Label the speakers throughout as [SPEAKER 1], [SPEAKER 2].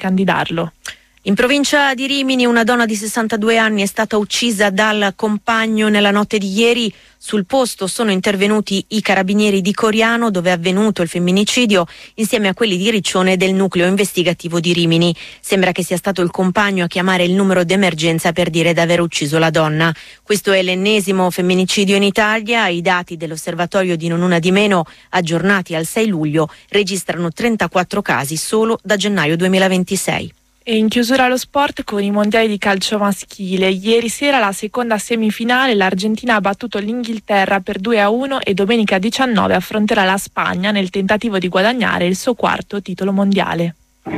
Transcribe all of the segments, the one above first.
[SPEAKER 1] candidarlo.
[SPEAKER 2] In provincia di Rimini una donna di 62 anni è stata uccisa dal compagno nella notte di ieri. Sul posto sono intervenuti i carabinieri di Coriano, dove è avvenuto il femminicidio, insieme a quelli di Riccione del nucleo investigativo di Rimini. Sembra che sia stato il compagno a chiamare il numero d'emergenza per dire d'aver ucciso la donna. Questo è l'ennesimo femminicidio in Italia. I dati dell'osservatorio di Non Una di Meno, aggiornati al 6 luglio, registrano 34 casi solo da gennaio 2026.
[SPEAKER 1] E in chiusura allo sport con i mondiali di calcio maschile. Ieri sera la seconda semifinale, l'Argentina ha battuto l'Inghilterra per 2-1 e domenica 19 affronterà la Spagna nel tentativo di guadagnare il suo quarto titolo mondiale.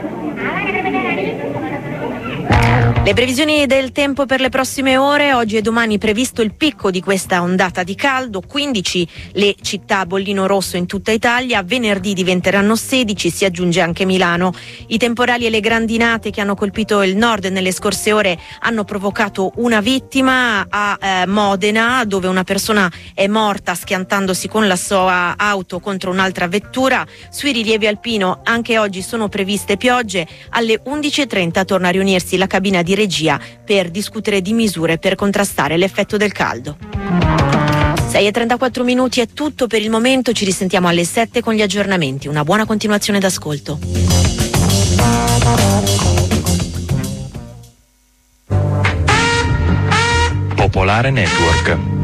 [SPEAKER 2] Le previsioni del tempo per le prossime ore: oggi e domani previsto il picco di questa ondata di caldo, 15 le città a bollino rosso in tutta Italia, venerdì diventeranno 16, si aggiunge anche Milano. I temporali e le grandinate che hanno colpito il nord nelle scorse ore hanno provocato una vittima a Modena, dove una persona è morta schiantandosi con la sua auto contro un'altra vettura. Sui rilievi alpino anche oggi sono previste piogge. Alle 11.30 torna a riunirsi la cabina di regia per discutere di misure per contrastare l'effetto del caldo. 6:34 minuti è tutto per il momento, ci risentiamo alle 7 con gli aggiornamenti. Una buona continuazione d'ascolto.
[SPEAKER 3] Popolare Network.